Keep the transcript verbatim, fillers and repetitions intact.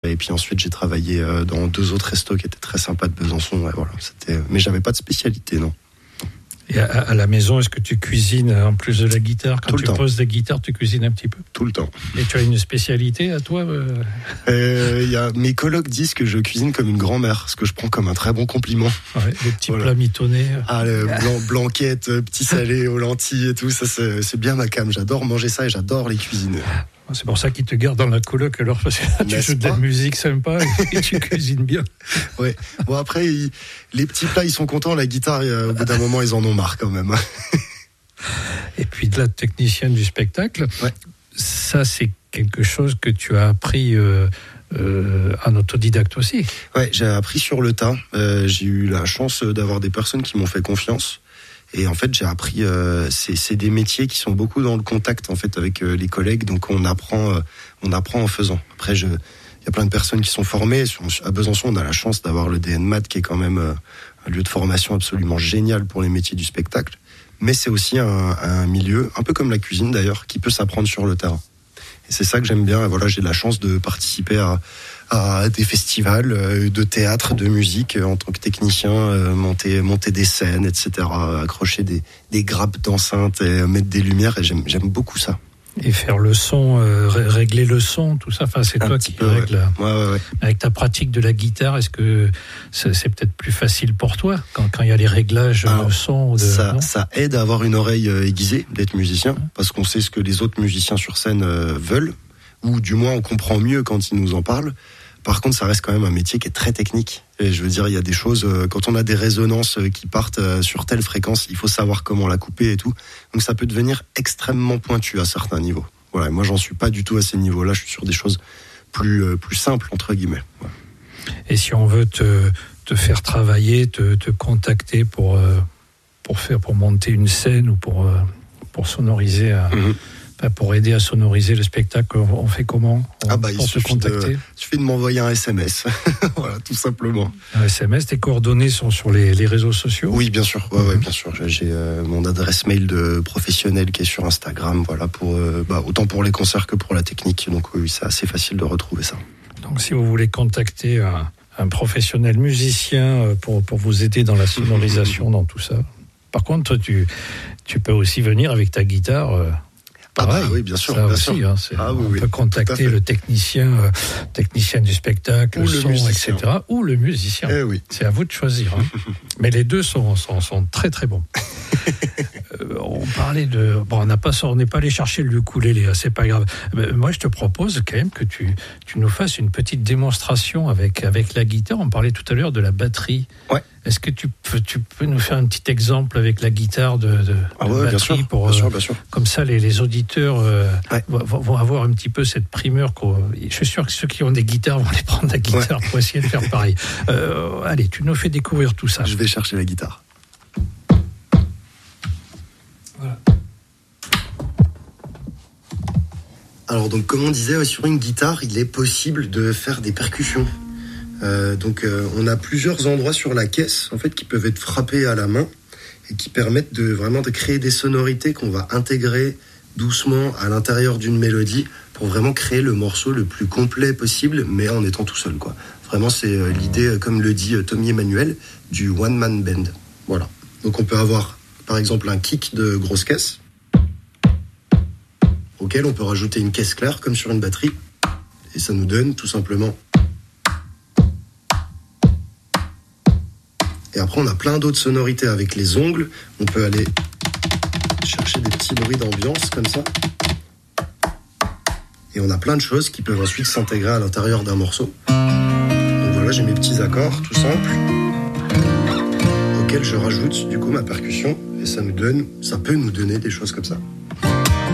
Et puis ensuite, j'ai travaillé euh, dans deux autres restos qui étaient très sympas de Besançon. Ouais, voilà, c'était... Mais j'avais pas de spécialité, non. Et à, à la maison, est-ce que tu cuisines en plus de la guitare? Quand Tout le tu temps. poses la guitare, tu cuisines un petit peu? Tout le temps. Et tu as une spécialité à toi? euh... Euh, y a... Mes colocs disent que je cuisine comme une grand-mère, ce que je prends comme un très bon compliment. Ouais, les petits Voilà. plats mitonnés. Ah, le blanc, blanquette, petit salé aux lentilles et tout, ça c'est, c'est bien ma came. J'adore manger ça et j'adore les cuisiner. C'est pour ça qu'ils te gardent dans la coloc, alors, parce que tu N'est-ce joues de la pas musique sympa et tu cuisines bien. Ouais. Bon, après, ils- les petits plats, ils sont contents. La guitare, euh, au bout d'un moment, ils en ont marre quand même. Et puis de la technicienne du spectacle, Ouais. ça c'est quelque chose que tu as appris euh, euh, en autodidacte aussi. Ouais, j'ai appris sur le tas. Euh, j'ai eu la chance d'avoir des personnes qui m'ont fait confiance. Et en fait, j'ai appris. Euh, c'est, c'est des métiers qui sont beaucoup dans le contact en fait avec euh, les collègues. Donc, on apprend, euh, on apprend en faisant. Après, je, il y a plein de personnes qui sont formées. Sur- À Besançon, on a la chance d'avoir le D N M A T, qui est quand même euh, un lieu de formation absolument génial pour les métiers du spectacle. Mais c'est aussi un, un milieu, un peu comme la cuisine d'ailleurs, qui peut s'apprendre sur le terrain. Et c'est ça que j'aime bien. Et voilà, j'ai la chance de participer à, à des festivals euh, de théâtre, de musique, euh, en tant que technicien, euh, monter, monter des scènes, et cetera, accrocher des, des grappes d'enceinte et euh, mettre des lumières. Et j'aime, j'aime beaucoup ça. Et faire le son, euh, ré- régler le son, tout ça, enfin, c'est Un toi petit qui peu, règles. Ouais, ouais, ouais. Avec ta pratique de la guitare, est-ce que c'est, c'est peut-être plus facile pour toi quand quand il y a les réglages Alors, de son ou de, Ça, non ça aide à avoir une oreille euh, aiguisée, d'être musicien, parce qu'on sait ce que les autres musiciens sur scène euh, veulent, ou du moins on comprend mieux quand ils nous en parlent. Par contre, ça reste quand même un métier qui est très technique. Et je veux dire, il y a des choses, euh, quand on a des résonances euh, qui partent euh, sur telle fréquence, il faut savoir comment la couper et tout. Donc ça peut devenir extrêmement pointu à certains niveaux. Voilà, et moi j'en suis pas du tout à ces niveaux-là, je suis sur des choses plus, euh, plus simples, entre guillemets. Voilà. Et si on veut te, te faire travailler, te, te contacter pour, euh, pour, faire, pour monter une scène ou pour, euh, pour sonoriser, un, Mhm. enfin, pour aider à sonoriser le spectacle, on fait comment on, Ah bah, il pour te suffit de- contacter? Il suffit de m'envoyer un S M S. Voilà, tout simplement. Un S M S, tes coordonnées sont sur les, les réseaux sociaux? Oui, bien sûr. Ouais, ouais, bien sûr. J'ai, j'ai euh, mon adresse mail de professionnel qui est sur Instagram. Voilà, pour euh, bah, autant pour les concerts que pour la technique. Donc oui, c'est assez facile de retrouver ça. Donc si vous voulez contacter un, un professionnel musicien euh, pour, pour vous aider dans la sonorisation, dans tout ça. Par contre, toi, tu, tu peux aussi venir avec ta guitare. euh, Ah bah pareil. oui, bien sûr, Ça bien aussi, sûr. hein, c'est- Ah oui, on oui, peut tout à contacter fait. le technicien, euh, technicien du spectacle, Ou le le son, musicien. et cetera. Ou le musicien. Eh oui. C'est à vous de choisir. Hein. Mais les deux sont, sont, sont très très bons. Euh, on parlait de... Bon, on n'a pas, on n'est pas allé chercher le ukulélé, hein, c'est pas grave. Mais moi, je te propose quand même que tu, tu nous fasses une petite démonstration avec, avec la guitare. On parlait tout à l'heure de la batterie. Ouais. Est-ce que tu peux, tu peux nous faire un petit exemple avec la guitare de, de, Ah de ouais, bien batterie sûr, pour, bien euh, sûr, bien sûr. comme ça, les, les auditeurs euh, Ouais. vont, vont avoir un petit peu cette primeur. Qu'on... Je suis sûr que ceux qui ont des guitares vont aller prendre la guitare pour essayer de faire pareil. Euh, allez, tu nous fais découvrir tout ça. Je vais chercher la guitare. Voilà. Alors donc comme on disait, sur une guitare, il est possible de faire des percussions. Euh, donc euh, on a plusieurs endroits sur la caisse en fait qui peuvent être frappés à la main et qui permettent de vraiment de créer des sonorités qu'on va intégrer doucement à l'intérieur d'une mélodie pour vraiment créer le morceau le plus complet possible, mais en étant tout seul, quoi. Vraiment, c'est euh, l'idée, euh, comme le dit euh, Tommy Emmanuel, du one man band. Voilà. Donc on peut avoir par exemple un kick de grosse caisse auquel on peut rajouter une caisse claire comme sur une batterie et ça nous donne tout simplement. Et après on a plein d'autres sonorités avec les ongles. On peut aller chercher des petits bruits d'ambiance comme ça et on a plein de choses qui peuvent ensuite s'intégrer à l'intérieur d'un morceau. Donc voilà, j'ai mes petits accords tout simples auxquels je rajoute du coup ma percussion et ça nous donne, ça peut nous donner des choses comme ça.